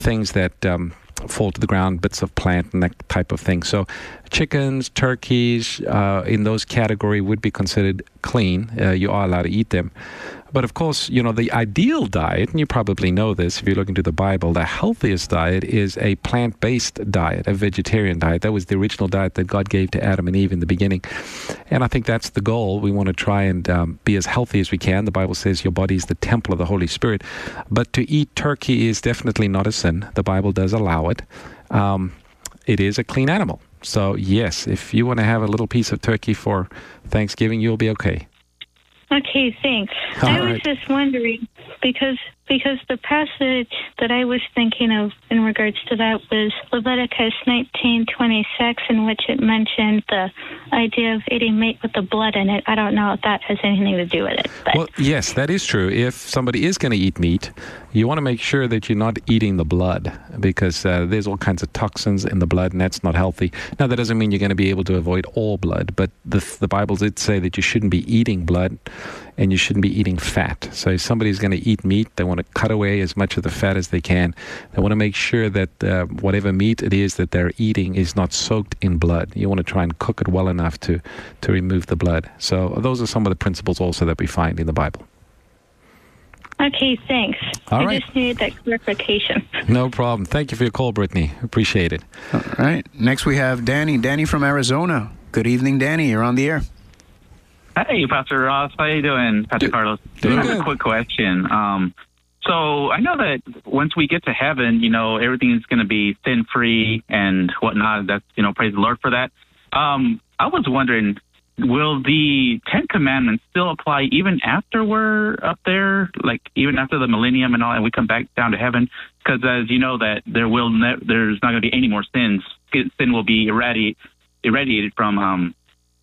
things that fall to the ground, bits of plant and that type of thing. So chickens, turkeys, in those category would be considered clean. You are allowed to eat them. But of course, the ideal diet, and you probably know this if you look into the Bible, the healthiest diet is a plant-based diet, a vegetarian diet. That was the original diet that God gave to Adam and Eve in the beginning. And I think that's the goal. We want to try and be as healthy as we can. The Bible says your body is the temple of the Holy Spirit. But to eat turkey is definitely not a sin. The Bible does allow it. It is a clean animal. So yes, if you want to have a little piece of turkey for Thanksgiving, you'll be okay. Okay, thanks. I was just wondering, because the passage that I was thinking of in regards to that was Leviticus 19:26, in which it mentioned the idea of eating meat with the blood in it. I don't know if that has anything to do with it. But. Well, yes, that is true. If somebody is going to eat meat, you want to make sure that you're not eating the blood, because there's all kinds of toxins in the blood, and that's not healthy. Now, that doesn't mean you're going to be able to avoid all blood, but the Bible did say that you shouldn't be eating blood, and you shouldn't be eating fat. So if somebody's going to eat meat, they want to cut away as much of the fat as they can. They want to make sure that whatever meat it is that they're eating is not soaked in blood. You want to try and cook it well enough to remove the blood. So those are some of the principles also that we find in the Bible. Okay, thanks. I just needed that clarification. No problem. Thank you for your call, Brittany. Appreciate it. All right. Next we have Danny. Danny from Arizona. Good evening, Danny. You're on the air. Hey, Pastor Ross. How you doing, Pastor Carlos? Doing I have good. a quick question. So I know that once we get to heaven, everything is going to be sin-free and whatnot. That's, praise the Lord for that. I was wondering, will the Ten Commandments still apply even after we're up there, like even after the millennium and all, and we come back down to heaven? Because as you know, that there's not going to be any more sins. Sin will be irradiated from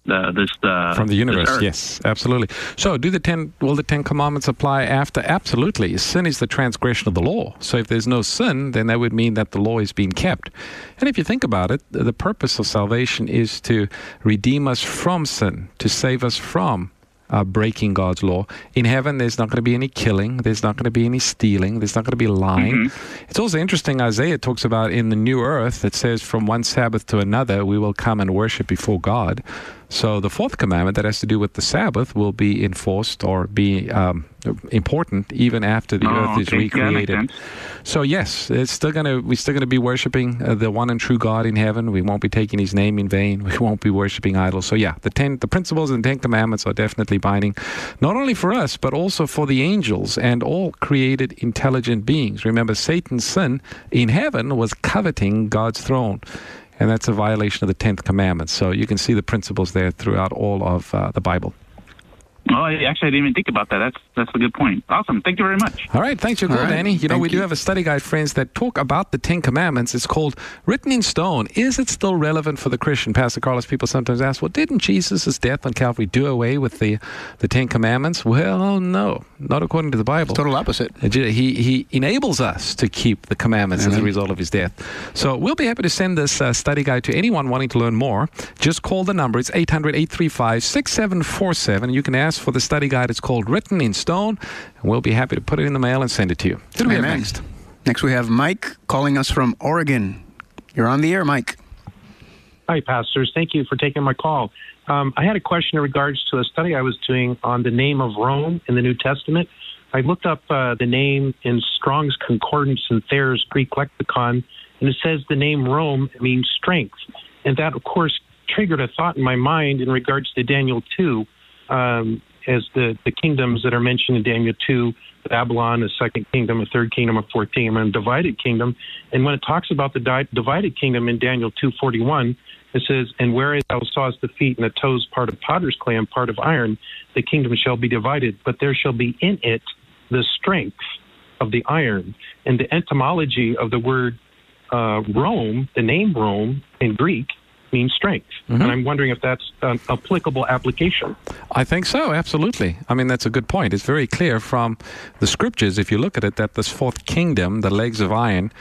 from the universe. Yes, absolutely. So will the Ten Commandments apply after? Absolutely. Sin is the transgression of the law. So if there's no sin, then that would mean that the law is being kept. And if you think about it, the purpose of salvation is to redeem us from sin, to save us from breaking God's law. In heaven, there's not going to be any killing. There's not going to be any stealing. There's not going to be lying. Mm-hmm. It's also interesting, Isaiah talks about in the new earth, it says from one Sabbath to another, we will come and worship before God. So the fourth commandment that has to do with the Sabbath will be enforced or be important even after the earth is recreated. Yeah, so yes, we're still going to be worshiping the one and true God in heaven. We won't be taking His name in vain. We won't be worshiping idols. So yeah, the principles and the Ten Commandments are definitely binding, not only for us but also for the angels and all created intelligent beings. Remember, Satan's sin in heaven was coveting God's throne. And that's a violation of the 10th commandment. So you can see the principles there throughout all of the Bible. Oh, actually, I didn't even think about that. That's a good point. Awesome. Thank you very much. All right. Thanks for your call, Danny. We do have a study guide, friends, that talk about the Ten Commandments. It's called Written in Stone. Is it still relevant for the Christian? Pastor Carlos, people sometimes ask, well, didn't Jesus' death on Calvary do away with the Ten Commandments? Well, no, not according to the Bible. Total opposite. He enables us to keep the commandments as a result of His death. So we'll be happy to send this study guide to anyone wanting to learn more. Just call the number. It's 800-835-6747. You can ask for the study guide. It's called Written in Stone, and we'll be happy to put it in the mail and send it to you. Who do we have next? Next we have Mike calling us from Oregon. You're on the air, Mike. Hi, pastors. Thank you for taking my call. I had a question in regards to a study I was doing on the name of Rome in the New Testament. I looked up the name in Strong's Concordance and Thayer's Greek lexicon, and it says the name Rome means strength. And that, of course, triggered a thought in my mind in regards to Daniel 2, as the kingdoms that are mentioned in Daniel 2, Babylon, a second kingdom, a third kingdom, a fourth kingdom, and a divided kingdom. And when it talks about the divided kingdom in Daniel 2:41, it says, "And whereas thou sawest the feet and the toes part of potter's clay and part of iron, the kingdom shall be divided, but there shall be in it the strength of the iron." And the etymology of the word Rome, the name Rome in Greek, means strength. Mm-hmm. And I'm wondering if that's an applicable application. I think so, absolutely. I mean, that's a good point. It's very clear from the scriptures, if you look at it, that this fourth kingdom, the legs of iron,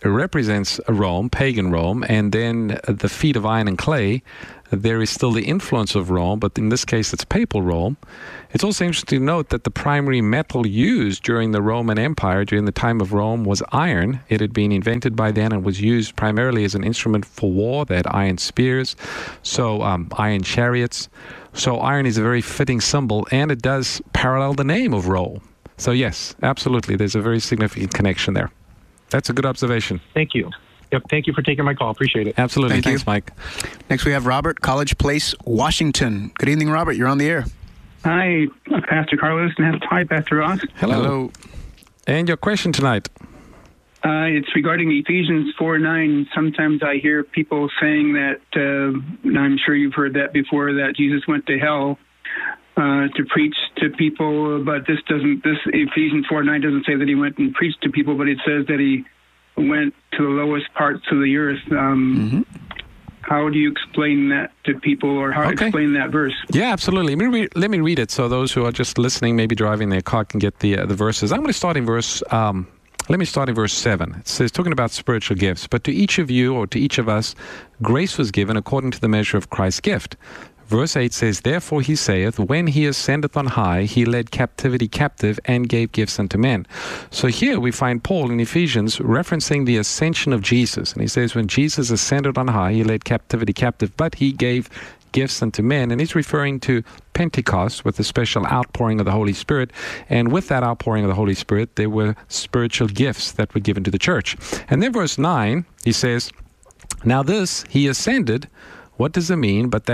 represents Rome, pagan Rome, and then the feet of iron and clay, there is still the influence of Rome, but in this case it's papal Rome. It's also interesting to note that the primary metal used during the Roman Empire, during the time of Rome, was iron. It had been invented by then and was used primarily as an instrument for war. They had iron spears, so iron chariots. So iron is a very fitting symbol, and it does parallel the name of Rome. So yes, absolutely, there's a very significant connection there. That's a good observation. Thank you. Yep, thank you for taking my call. Appreciate it. Absolutely. Thanks, Mike. Next we have Robert, College Place, Washington. Good evening, Robert. You're on the air. Hi, Pastor Carlos, and hi, Pastor Ross. Hello. And your question tonight? It's regarding Ephesians 4:9. Sometimes I hear people saying that, and I'm sure you've heard that before, that Jesus went to hell to preach to people, but this Ephesians 4:9 doesn't say that he went and preached to people, but it says that he went to the lowest parts of the earth. How do you explain that to people, or how to explain that verse? Yeah, absolutely. Let me read it so those who are just listening, maybe driving their car, can get the verses. I'm going to start in verse. Let me start in verse 7. It says, talking about spiritual gifts, but to each of you, or to each of us, grace was given according to the measure of Christ's gift. Verse 8 says, therefore he saith, when he ascendeth on high, he led captivity captive and gave gifts unto men. So here we find Paul in Ephesians referencing the ascension of Jesus. And he says, when Jesus ascended on high, he led captivity captive, but he gave gifts unto men. And he's referring to Pentecost with the special outpouring of the Holy Spirit. And with that outpouring of the Holy Spirit, there were spiritual gifts that were given to the church. And then verse 9, he says, now this, he ascended. What does it mean? But that